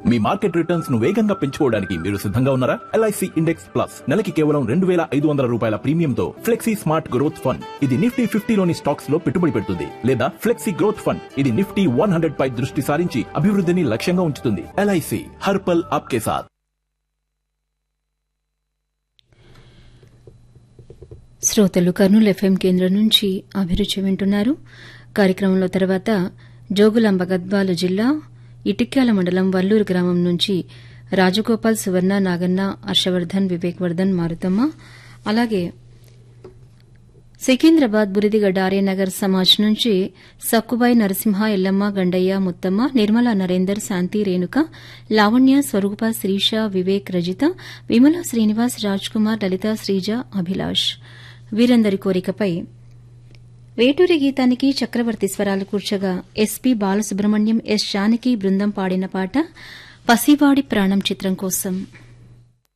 మీ market returns ను వేగంగా పెంచుకోవడానికి మీరు సిద్ధంగా ఉన్నారా? ఎల్ఐసి ఇండెక్స్ ప్లస్ నెలకి కేవలం 2,500 రూపాయల ప్రీమియంతో ఫ్లెక్సీ స్మార్ట్ గ్రోత్ ఫండ్. ఇది నిఫ్టీ 50లోని స్టాక్స్ లో పెట్టుబడి పెడుతుంది. లేదా ఫ్లెక్సీ గ్రోత్ ఫండ్, ఇది నిఫ్టీ 100 పై దృష్టి సారించి అభివృద్ధిని లక్ష్యంగా ఉంచుతుంది. ఎల్ఐసి హర్ పల్ ఆప్కే సాథ్. శ్రోతలు కర్నూలు ఎఫ్ఎం కేంద్రం నుంచి అభిరుచి వింటున్నారు. కార్యక్రమంలో తర్వాత జోగులాంబ గద్వాల జిల్లా ఇటిక్యాల మండలం వల్లూరు గ్రామం నుంచి రాజగోపాల్, సువర్ణ, నాగన్న, హర్షవర్ధన్, వివేక్ వర్ధన్, మారుతమ్మ, అలాగే సికింద్రాబాద్ బురిదిగడ్డ ఆర్యనగర్ సమాజ్ నుంచి సక్కుబాయి, నరసింహ, ఎల్లమ్మ, గండయ్య, ముత్తమ్మ, నిర్మల, నరేందర్, శాంతి, రేణుక, లావణ్య, స్వరూప, శ్రీష, వివేక్, రజిత, విమల, శ్రీనివాస్, రాజ్ కుమార్, లలిత, శ్రీజ, అభిలాష్ వీరందరి కోరికపై వేటూరి గీతానికి చక్రవర్తి స్వరాలు కూర్చగా ఎస్పీ బాలసుబ్రహ్మణ్యం, ఎస్ జానకి బృందం పాడిన పాట పసివాడి ప్రాణం చిత్రం కోసం.